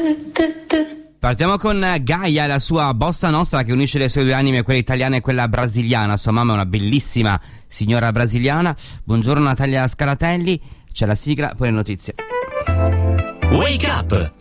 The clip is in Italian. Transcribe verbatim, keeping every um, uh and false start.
Partiamo con Gaia e la sua bossa nostra che unisce le sue due anime, quella italiana e quella brasiliana. Sua mamma è una bellissima signora brasiliana. Buongiorno Natalia Scaratelli, c'è la sigla, poi le notizie. Wake up!